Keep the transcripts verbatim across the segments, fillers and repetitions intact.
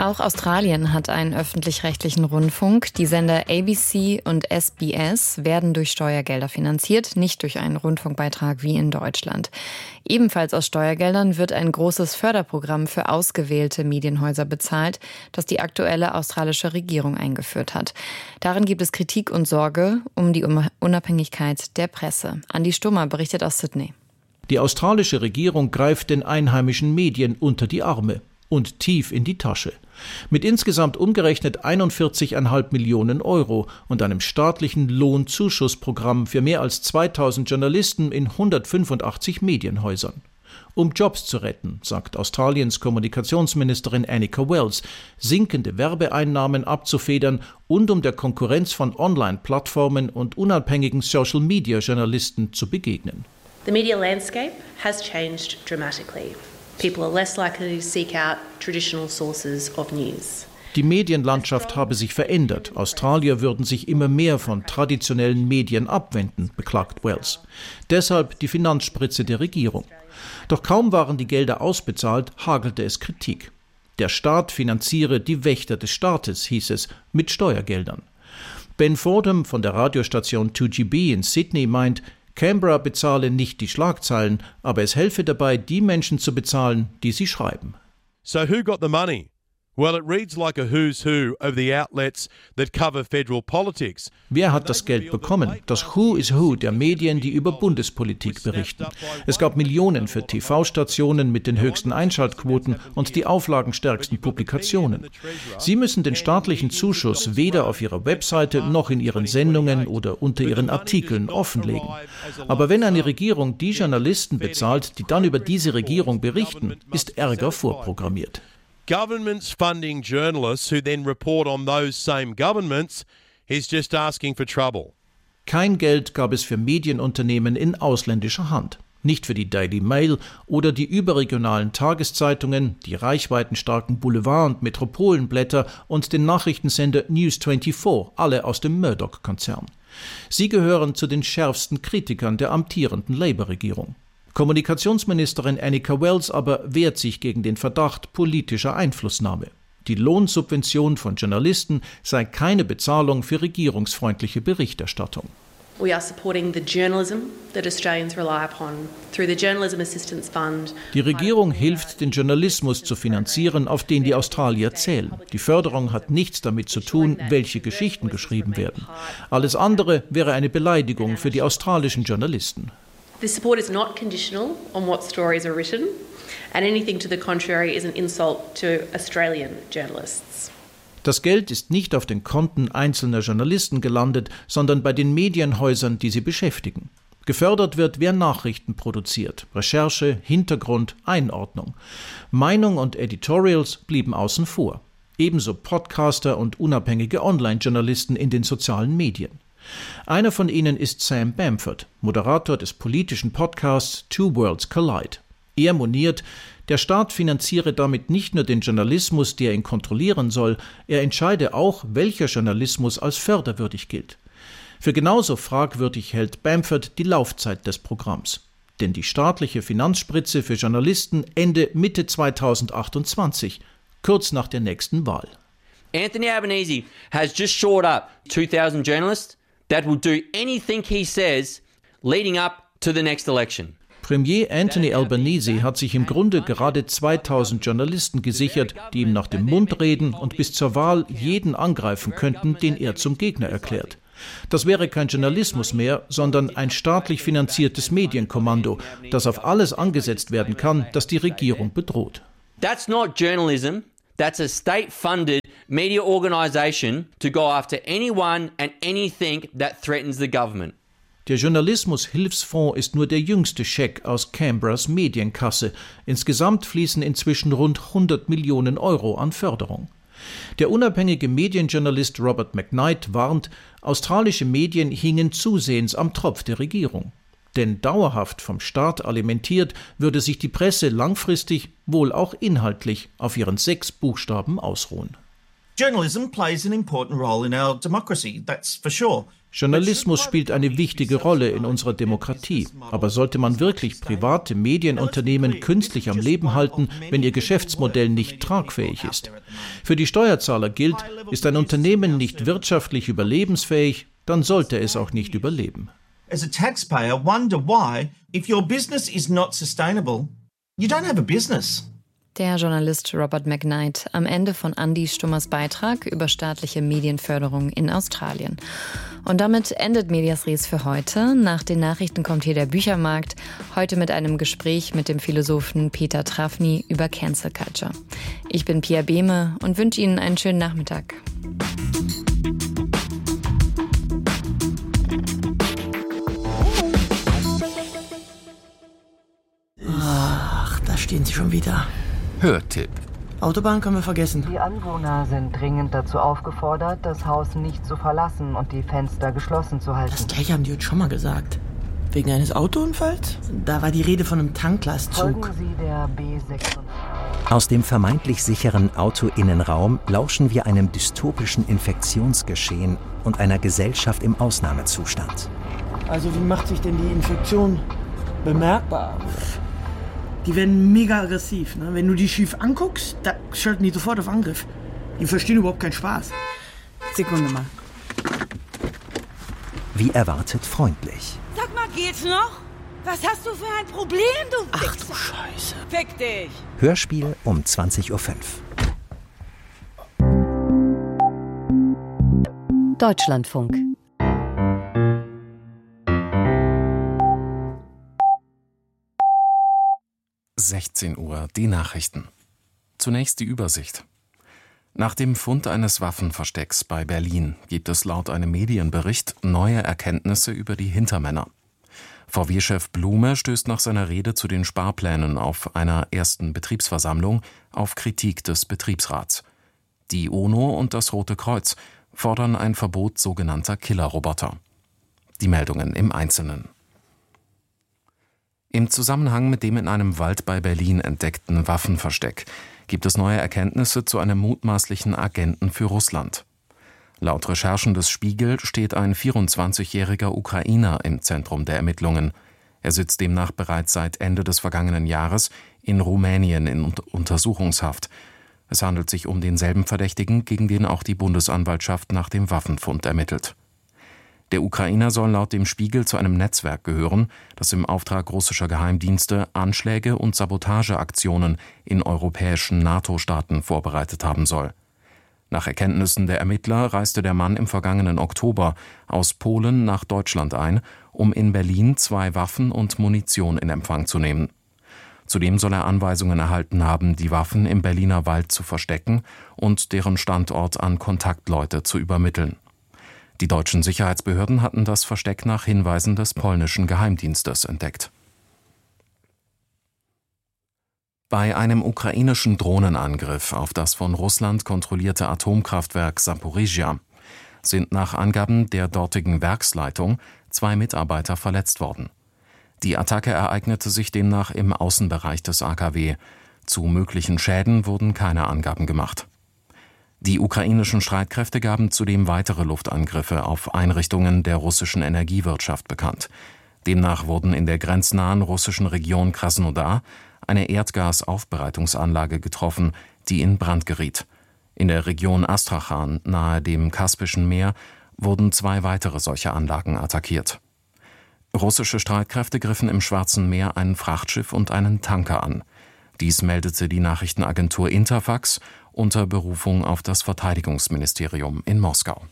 Auch Australien hat einen öffentlich-rechtlichen Rundfunk. Die Sender A B C und S B S werden durch Steuergelder finanziert, nicht durch einen Rundfunkbeitrag wie in Deutschland. Ebenfalls aus Steuergeldern wird ein großes Förderprogramm für ausgewählte Medienhäuser bezahlt, das die aktuelle australische Regierung eingeführt hat. Darin gibt es Kritik und Sorge um die Unabhängigkeit der Presse. Andi Stummer berichtet aus Sydney. Die australische Regierung greift den einheimischen Medien unter die Arme und tief in die Tasche. Mit insgesamt umgerechnet einundvierzig Komma fünf Millionen Euro und einem staatlichen Lohnzuschussprogramm für mehr als zweitausend Journalisten in hundertfünfundachtzig Medienhäusern. Um Jobs zu retten, sagt Australiens Kommunikationsministerin Anika Wells, sinkende Werbeeinnahmen abzufedern und um der Konkurrenz von Online-Plattformen und unabhängigen Social-Media-Journalisten zu begegnen. The media landscape has changed dramatically. People are less likely to seek out traditional sources of news. Die Medienlandschaft habe sich verändert. Australier würden sich immer mehr von traditionellen Medien abwenden, beklagt Wells. Deshalb die Finanzspritze der Regierung. Doch kaum waren die Gelder ausbezahlt, hagelte es Kritik. Der Staat finanziere die Wächter des Staates, hieß es, mit Steuergeldern. Ben Fordham von der Radiostation two G B in Sydney meint, Canberra bezahle nicht die Schlagzeilen, aber es helfe dabei, die Menschen zu bezahlen, die sie schreiben. So who got the money? Well, it reads like a who's who of the outlets that cover federal politics. Wer hat das Geld bekommen? Das Who is Who der Medien, die über Bundespolitik berichten. Es gab Millionen für T V-Stationen mit den höchsten Einschaltquoten und die auflagenstärksten Publikationen. Sie müssen den staatlichen Zuschuss weder auf ihrer Webseite noch in ihren Sendungen oder unter ihren Artikeln offenlegen. Aber wenn eine Regierung die Journalisten bezahlt, die dann über diese Regierung berichten, ist Ärger vorprogrammiert. Governments funding journalists who then report on those same governments is just asking for trouble. Kein Geld gab es für Medienunternehmen in ausländischer Hand. Nicht für die Daily Mail oder die überregionalen Tageszeitungen, die reichweitenstarken Boulevard- und Metropolenblätter und den Nachrichtensender News vierundzwanzig, alle aus dem Murdoch-Konzern. Sie gehören zu den schärfsten Kritikern der amtierenden Labour-Regierung. Kommunikationsministerin Anika Wells aber wehrt sich gegen den Verdacht politischer Einflussnahme. Die Lohnsubvention von Journalisten sei keine Bezahlung für regierungsfreundliche Berichterstattung. We are supporting the journalism that Australians rely upon through the Journalism Assistance Fund. Die Regierung hilft, den Journalismus zu finanzieren, auf den die Australier zählen. Die Förderung hat nichts damit zu tun, welche Geschichten geschrieben werden. Alles andere wäre eine Beleidigung für die australischen Journalisten. This support is not conditional on what stories are written, and anything to the contrary is an insult to Australian journalists. Das Geld ist nicht auf den Konten einzelner Journalisten gelandet, sondern bei den Medienhäusern, die sie beschäftigen. Gefördert wird, wer Nachrichten produziert, Recherche, Hintergrund, Einordnung. Meinung und Editorials blieben außen vor. Ebenso Podcaster und unabhängige Online-Journalisten in den sozialen Medien. Einer von ihnen ist Sam Bamford, Moderator des politischen Podcasts Two Worlds Collide. Er moniert, der Staat finanziere damit nicht nur den Journalismus, der ihn kontrollieren soll, er entscheide auch, welcher Journalismus als förderwürdig gilt. Für genauso fragwürdig hält Bamford die Laufzeit des Programms. Denn die staatliche Finanzspritze für Journalisten ende Mitte zweitausendachtundzwanzig, kurz nach der nächsten Wahl. Anthony Albanese has just shored up two thousand journalists that will do anything he says leading up to the next election. Premier Anthony Albanese hat sich im Grunde gerade zweitausend Journalisten gesichert, die ihm nach dem Mund reden und bis zur Wahl jeden angreifen könnten, den er zum Gegner erklärt. Das wäre kein Journalismus mehr, sondern ein staatlich finanziertes Medienkommando, das auf alles angesetzt werden kann, das die Regierung bedroht. That's not journalism. That's a state-funded media organisation to go after anyone and anything that threatens the government. Der Journalismus-Hilfsfonds ist nur der jüngste Scheck aus Canberras Medienkasse. Insgesamt fließen inzwischen rund hundert Millionen Euro an Förderung. Der unabhängige Medienjournalist Robert McKnight warnt, australische Medien hingen zusehends am Tropf der Regierung. Denn dauerhaft vom Staat alimentiert, würde sich die Presse langfristig, wohl auch inhaltlich, auf ihren sechs Buchstaben ausruhen. Journalism plays an important role in our democracy, that's for sure. Journalismus spielt eine wichtige Rolle in unserer Demokratie. Aber sollte man wirklich private Medienunternehmen künstlich am Leben halten, wenn ihr Geschäftsmodell nicht tragfähig ist? Für die Steuerzahler gilt, ist ein Unternehmen nicht wirtschaftlich überlebensfähig, dann sollte es auch nicht überleben. As a taxpayer, wonder why, if your business is not sustainable, you don't have a business. Der Journalist Robert McKnight am Ende von Andi Stummers Beitrag über staatliche Medienförderung in Australien. Und damit endet Medias Res für heute. Nach den Nachrichten kommt hier der Büchermarkt, heute mit einem Gespräch mit dem Philosophen Peter Trafny über Cancel Culture. Ich bin Pia Behme und wünsche Ihnen einen schönen Nachmittag. Ach, da stehen sie schon wieder. Hörtipp. Autobahn können wir vergessen. Die Anwohner sind dringend dazu aufgefordert, das Haus nicht zu verlassen und die Fenster geschlossen zu halten. Das gleiche haben die uns schon mal gesagt. Wegen eines Autounfalls? Da war die Rede von einem Tanklastzug. Folgen Sie der B sechsundzwanzig. Aus dem vermeintlich sicheren Autoinnenraum lauschen wir einem dystopischen Infektionsgeschehen und einer Gesellschaft im Ausnahmezustand. Also wie macht sich denn die Infektion bemerkbar? Die werden mega aggressiv. Ne? Wenn du die schief anguckst, da schalten die sofort auf Angriff. Die verstehen überhaupt keinen Spaß. Sekunde mal. Wie erwartet freundlich. Sag mal, geht's noch? Was hast du für ein Problem, du Ach Wichser? du Scheiße. Fick dich! Hörspiel um zwanzig Uhr fünf. Deutschlandfunk. sechzehn Uhr, die Nachrichten. Zunächst die Übersicht. Nach dem Fund eines Waffenverstecks bei Berlin gibt es laut einem Medienbericht neue Erkenntnisse über die Hintermänner. V W-Chef Blume stößt nach seiner Rede zu den Sparplänen auf einer ersten Betriebsversammlung auf Kritik des Betriebsrats. Die UNO und das Rote Kreuz fordern ein Verbot sogenannter Killerroboter. Die Meldungen im Einzelnen. Im Zusammenhang mit dem in einem Wald bei Berlin entdeckten Waffenversteck gibt es neue Erkenntnisse zu einem mutmaßlichen Agenten für Russland. Laut Recherchen des Spiegel steht ein vierundzwanzigjähriger Ukrainer im Zentrum der Ermittlungen. Er sitzt demnach bereits seit Ende des vergangenen Jahres in Rumänien in Untersuchungshaft. Es handelt sich um denselben Verdächtigen, gegen den auch die Bundesanwaltschaft nach dem Waffenfund ermittelt. Der Ukrainer soll laut dem Spiegel zu einem Netzwerk gehören, das im Auftrag russischer Geheimdienste Anschläge und Sabotageaktionen in europäischen NATO-Staaten vorbereitet haben soll. Nach Erkenntnissen der Ermittler reiste der Mann im vergangenen Oktober aus Polen nach Deutschland ein, um in Berlin zwei Waffen und Munition in Empfang zu nehmen. Zudem soll er Anweisungen erhalten haben, die Waffen im Berliner Wald zu verstecken und deren Standort an Kontaktleute zu übermitteln. Die deutschen Sicherheitsbehörden hatten das Versteck nach Hinweisen des polnischen Geheimdienstes entdeckt. Bei einem ukrainischen Drohnenangriff auf das von Russland kontrollierte Atomkraftwerk Saporizhzhia sind nach Angaben der dortigen Werksleitung zwei Mitarbeiter verletzt worden. Die Attacke ereignete sich demnach im Außenbereich des A K W. Zu möglichen Schäden wurden keine Angaben gemacht. Die ukrainischen Streitkräfte gaben zudem weitere Luftangriffe auf Einrichtungen der russischen Energiewirtschaft bekannt. Demnach wurden in der grenznahen russischen Region Krasnodar eine Erdgasaufbereitungsanlage getroffen, die in Brand geriet. In der Region Astrachan nahe dem Kaspischen Meer wurden zwei weitere solche Anlagen attackiert. Russische Streitkräfte griffen im Schwarzen Meer ein Frachtschiff und einen Tanker an. Dies meldete die Nachrichtenagentur Interfax unter Berufung auf das Verteidigungsministerium in Moskau.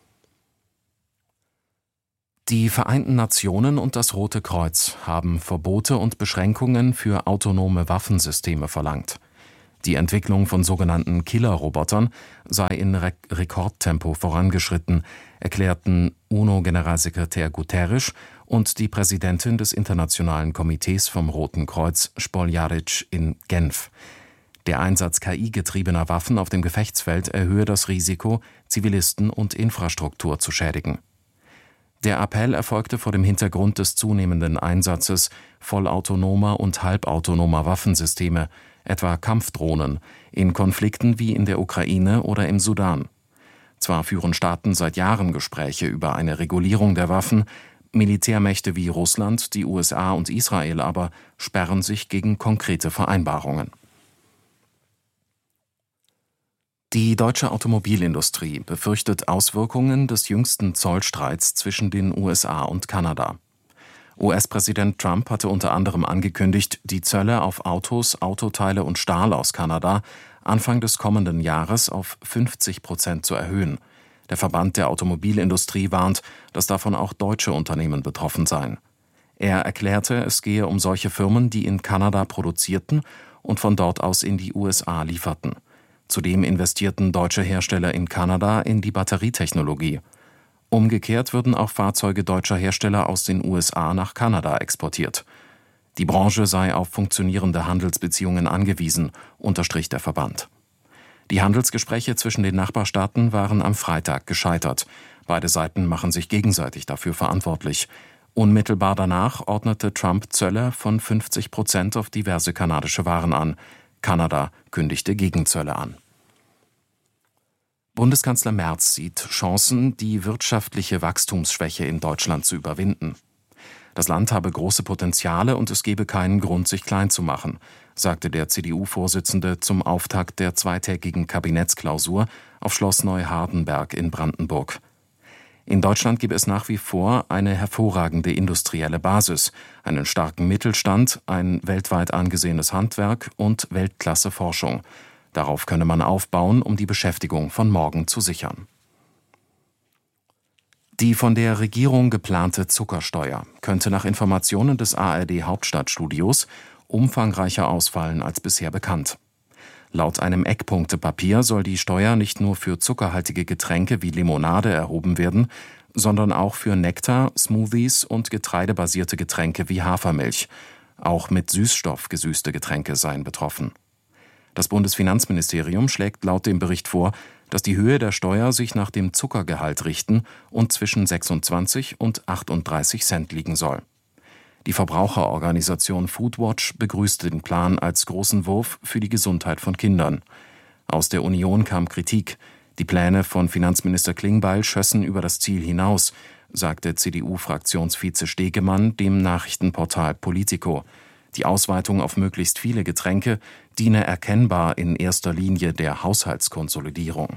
Die Vereinten Nationen und das Rote Kreuz haben Verbote und Beschränkungen für autonome Waffensysteme verlangt. Die Entwicklung von sogenannten Killerrobotern sei in Re- Rekordtempo vorangeschritten, erklärten UNO-Generalsekretär Guterres und die Präsidentin des Internationalen Komitees vom Roten Kreuz, Spoljaric, in Genf. Der Einsatz K I-getriebener Waffen auf dem Gefechtsfeld erhöhe das Risiko, Zivilisten und Infrastruktur zu schädigen. Der Appell erfolgte vor dem Hintergrund des zunehmenden Einsatzes vollautonomer und halbautonomer Waffensysteme, etwa Kampfdrohnen, in Konflikten wie in der Ukraine oder im Sudan. Zwar führen Staaten seit Jahren Gespräche über eine Regulierung der Waffen, Militärmächte wie Russland, die U S A und Israel aber sperren sich gegen konkrete Vereinbarungen. Die deutsche Automobilindustrie befürchtet Auswirkungen des jüngsten Zollstreits zwischen den U S A und Kanada. U S-Präsident Trump hatte unter anderem angekündigt, die Zölle auf Autos, Autoteile und Stahl aus Kanada Anfang des kommenden Jahres auf fünfzig Prozent zu erhöhen. Der Verband der Automobilindustrie warnt, dass davon auch deutsche Unternehmen betroffen seien. Er erklärte, es gehe um solche Firmen, die in Kanada produzierten und von dort aus in die U S A lieferten. Zudem investierten deutsche Hersteller in Kanada in die Batterietechnologie. Umgekehrt würden auch Fahrzeuge deutscher Hersteller aus den U S A nach Kanada exportiert. Die Branche sei auf funktionierende Handelsbeziehungen angewiesen, unterstrich der Verband. Die Handelsgespräche zwischen den Nachbarstaaten waren am Freitag gescheitert. Beide Seiten machen sich gegenseitig dafür verantwortlich. Unmittelbar danach ordnete Trump Zölle von fünfzig Prozent auf diverse kanadische Waren an. Kanada kündigte Gegenzölle an. Bundeskanzler Merz sieht Chancen, die wirtschaftliche Wachstumsschwäche in Deutschland zu überwinden. Das Land habe große Potenziale und es gebe keinen Grund, sich klein zu machen, sagte der C D U-Vorsitzende zum Auftakt der zweitägigen Kabinettsklausur auf Schloss Neuhardenberg in Brandenburg. In Deutschland gibt es nach wie vor eine hervorragende industrielle Basis, einen starken Mittelstand, ein weltweit angesehenes Handwerk und Weltklasse-Forschung. Darauf könne man aufbauen, um die Beschäftigung von morgen zu sichern. Die von der Regierung geplante Zuckersteuer könnte nach Informationen des A R D-Hauptstadtstudios umfangreicher ausfallen als bisher bekannt. Laut einem Eckpunktepapier soll die Steuer nicht nur für zuckerhaltige Getränke wie Limonade erhoben werden, sondern auch für Nektar, Smoothies und getreidebasierte Getränke wie Hafermilch. Auch mit Süßstoff gesüßte Getränke seien betroffen. Das Bundesfinanzministerium schlägt laut dem Bericht vor, dass die Höhe der Steuer sich nach dem Zuckergehalt richten und zwischen sechsundzwanzig und achtunddreißig Cent liegen soll. Die Verbraucherorganisation Foodwatch begrüßte den Plan als großen Wurf für die Gesundheit von Kindern. Aus der Union kam Kritik. Die Pläne von Finanzminister Klingbeil schössen über das Ziel hinaus, sagte C D U-Fraktionsvize Stegemann dem Nachrichtenportal Politico. Die Ausweitung auf möglichst viele Getränke diene erkennbar in erster Linie der Haushaltskonsolidierung.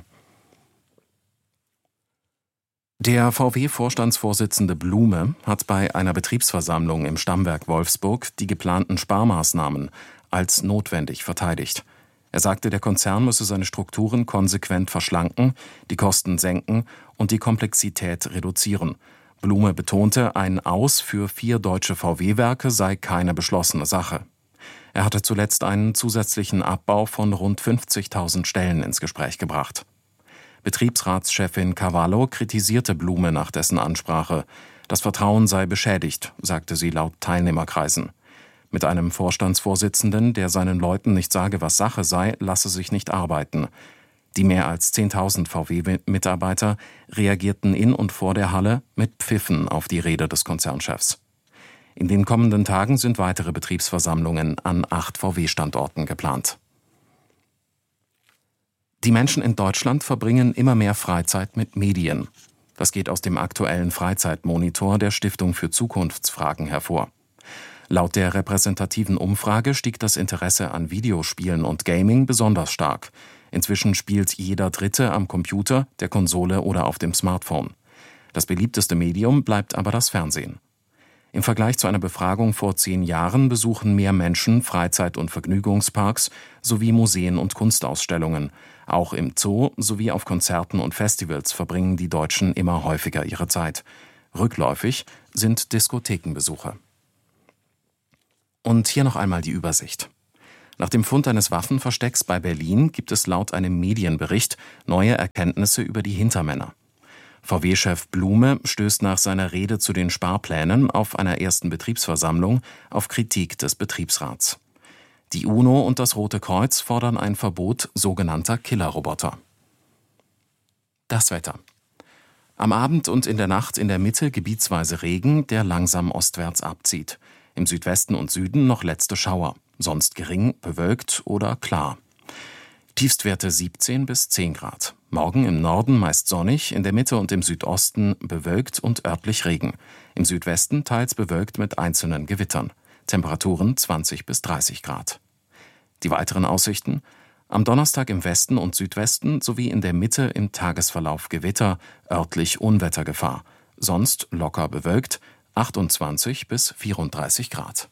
Der V W-Vorstandsvorsitzende Blume hat bei einer Betriebsversammlung im Stammwerk Wolfsburg die geplanten Sparmaßnahmen als notwendig verteidigt. Er sagte, der Konzern müsse seine Strukturen konsequent verschlanken, die Kosten senken und die Komplexität reduzieren. Blume betonte, ein Aus für vier deutsche V W-Werke sei keine beschlossene Sache. Er hatte zuletzt einen zusätzlichen Abbau von rund fünfzigtausend Stellen ins Gespräch gebracht. Betriebsratschefin Cavallo kritisierte Blume nach dessen Ansprache. Das Vertrauen sei beschädigt, sagte sie laut Teilnehmerkreisen. Mit einem Vorstandsvorsitzenden, der seinen Leuten nicht sage, was Sache sei, lasse sich nicht arbeiten. Die mehr als zehntausend V W-Mitarbeiter reagierten in und vor der Halle mit Pfiffen auf die Rede des Konzernchefs. In den kommenden Tagen sind weitere Betriebsversammlungen an acht V W-Standorten geplant. Die Menschen in Deutschland verbringen immer mehr Freizeit mit Medien. Das geht aus dem aktuellen Freizeitmonitor der Stiftung für Zukunftsfragen hervor. Laut der repräsentativen Umfrage stieg das Interesse an Videospielen und Gaming besonders stark. Inzwischen spielt jeder Dritte am Computer, der Konsole oder auf dem Smartphone. Das beliebteste Medium bleibt aber das Fernsehen. Im Vergleich zu einer Befragung vor zehn Jahren besuchen mehr Menschen Freizeit- und Vergnügungsparks sowie Museen und Kunstausstellungen. Auch im Zoo sowie auf Konzerten und Festivals verbringen die Deutschen immer häufiger ihre Zeit. Rückläufig sind Diskothekenbesuche. Und hier noch einmal die Übersicht. Nach dem Fund eines Waffenverstecks bei Berlin gibt es laut einem Medienbericht neue Erkenntnisse über die Hintermänner. V W-Chef Blume stößt nach seiner Rede zu den Sparplänen auf einer ersten Betriebsversammlung auf Kritik des Betriebsrats. Die UNO und das Rote Kreuz fordern ein Verbot sogenannter Killerroboter. Das Wetter. Am Abend und in der Nacht in der Mitte gebietsweise Regen, der langsam ostwärts abzieht. Im Südwesten und Süden noch letzte Schauer. sonst gering, bewölkt oder klar. Tiefstwerte siebzehn bis zehn Grad. Morgen im Norden meist sonnig, in der Mitte und im Südosten bewölkt und örtlich Regen. Im Südwesten teils bewölkt mit einzelnen Gewittern. Temperaturen zwanzig bis dreißig Grad. Die weiteren Aussichten: Am Donnerstag im Westen und Südwesten sowie in der Mitte im Tagesverlauf Gewitter, örtlich Unwettergefahr. Sonst locker bewölkt, achtundzwanzig bis vierunddreißig Grad.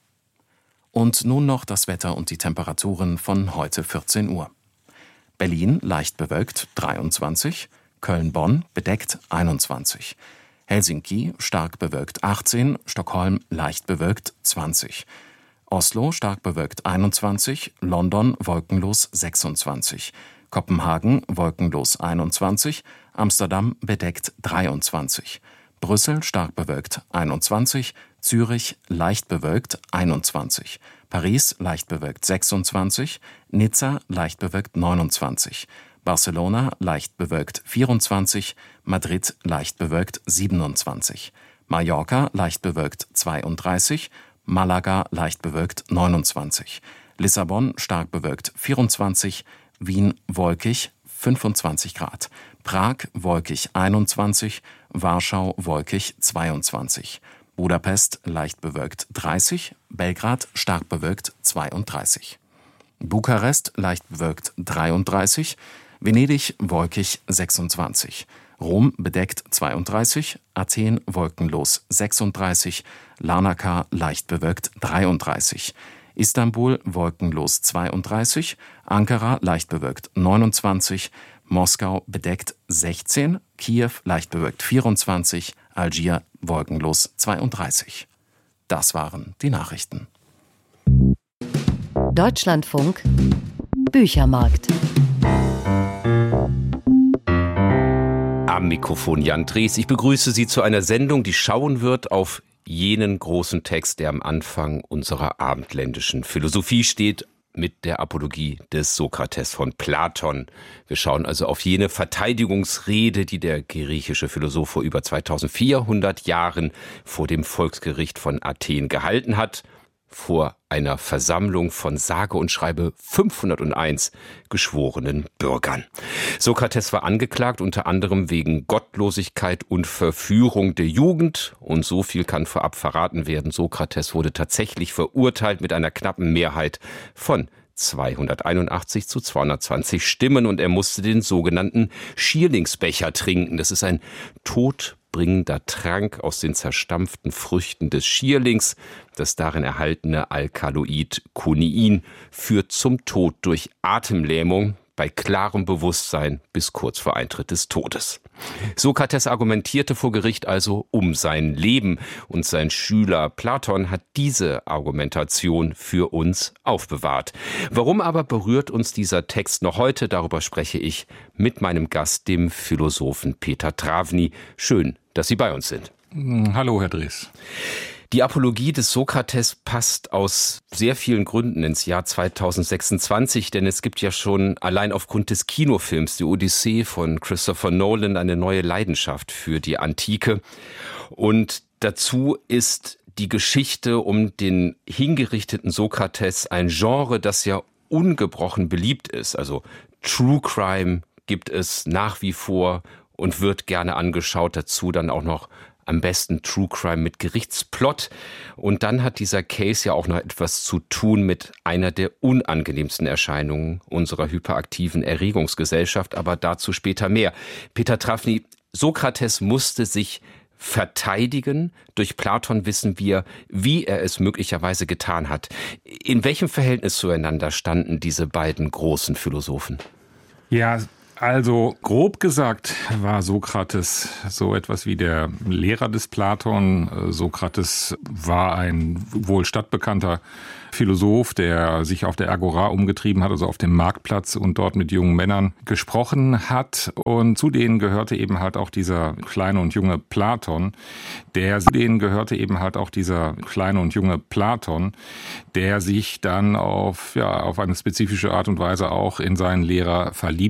Und nun noch das Wetter und die Temperaturen von heute vierzehn Uhr. Berlin leicht bewölkt dreiundzwanzig, Köln-Bonn bedeckt einundzwanzig, Helsinki stark bewölkt achtzehn, Stockholm leicht bewölkt zwanzig, Oslo stark bewölkt einundzwanzig, London wolkenlos sechsundzwanzig, Kopenhagen wolkenlos einundzwanzig, Amsterdam bedeckt dreiundzwanzig, Brüssel stark bewölkt einundzwanzig, Zürich leicht bewölkt einundzwanzig, Paris leicht bewölkt sechsundzwanzig, Nizza leicht bewölkt neunundzwanzig, Barcelona leicht bewölkt vierundzwanzig, Madrid leicht bewölkt siebenundzwanzig, Mallorca leicht bewölkt zweiunddreißig, Malaga leicht bewölkt neunundzwanzig, Lissabon stark bewölkt vierundzwanzig, Wien wolkig fünfundzwanzig Grad, Prag wolkig einundzwanzig, Warschau wolkig zweiundzwanzig, Budapest leicht bewölkt dreißig, Belgrad stark bewölkt zweiunddreißig, Bukarest leicht bewölkt dreiunddreißig, Venedig wolkig sechsundzwanzig, Rom bedeckt zweiunddreißig, Athen wolkenlos sechsunddreißig, Larnaca leicht bewölkt dreiunddreißig, Istanbul wolkenlos zweiunddreißig, Ankara leicht bewölkt neunundzwanzig, Moskau bedeckt sechzehn, Kiew leicht bewölkt vierundzwanzig, Algier wolkenlos zweiunddreißig. Das waren die Nachrichten. Deutschlandfunk Büchermarkt. Am Mikrofon Jan Drees. Ich begrüße Sie zu einer Sendung, die schauen wird auf jenen großen Text, der am Anfang unserer abendländischen Philosophie steht, mit der Apologie des Sokrates von Platon. Wir schauen also auf jene Verteidigungsrede, die der griechische Philosoph vor über zweitausendvierhundert Jahren vor dem Volksgericht von Athen gehalten hat, vor einer Versammlung von sage und schreibe fünfhunderteins geschworenen Bürgern. Sokrates war angeklagt unter anderem wegen Gottlosigkeit und Verführung der Jugend. Und so viel kann vorab verraten werden: Sokrates wurde tatsächlich verurteilt mit einer knappen Mehrheit von zweihunderteinundachtzig zu zweihundertzwanzig Stimmen, und er musste den sogenannten Schierlingsbecher trinken. Das ist ein todbringender Trank aus den zerstampften Früchten des Schierlings. Das darin erhaltene Alkaloid Kunin führt zum Tod durch Atemlähmung bei klarem Bewusstsein bis kurz vor Eintritt des Todes. Sokrates argumentierte vor Gericht also um sein Leben, und sein Schüler Platon hat diese Argumentation für uns aufbewahrt. Warum aber berührt uns dieser Text noch heute? Darüber spreche ich mit meinem Gast, dem Philosophen Peter Travny. Schön, dass Sie bei uns sind. Hallo, Herr Drees. Die Apologie des Sokrates passt aus sehr vielen Gründen ins Jahr zweitausendsechsundzwanzig, denn es gibt ja schon allein aufgrund des Kinofilms Die Odyssee von Christopher Nolan eine neue Leidenschaft für die Antike. Und dazu ist die Geschichte um den hingerichteten Sokrates ein Genre, das ja ungebrochen beliebt ist. Also True Crime gibt es nach wie vor und wird gerne angeschaut. Dazu dann auch noch am besten True Crime mit Gerichtsplot. Und dann hat dieser Case ja auch noch etwas zu tun mit einer der unangenehmsten Erscheinungen unserer hyperaktiven Erregungsgesellschaft. Aber dazu später mehr. Peter Travny, Sokrates musste sich verteidigen. Durch Platon wissen wir, wie er es möglicherweise getan hat. In welchem Verhältnis zueinander standen diese beiden großen Philosophen? Ja, also grob gesagt war Sokrates so etwas wie der Lehrer des Platon. Sokrates war ein wohl stadtbekannter Philosoph, der sich auf der Agora umgetrieben hat, also auf dem Marktplatz, und dort mit jungen Männern gesprochen hat. Und zu denen gehörte eben halt auch dieser kleine und junge Platon, der zu denen gehörte eben halt auch dieser kleine und junge Platon, der sich dann auf ja auf eine spezifische Art und Weise auch in seinen Lehrer verliebt